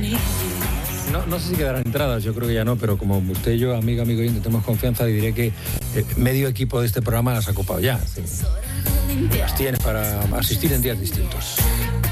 No sé si quedarán entradas, yo creo que ya no, pero como usted y yo, amigo y tenemos confianza, le diré que medio equipo de este programa las ha copado ya. Las tienes para asistir en días distintos.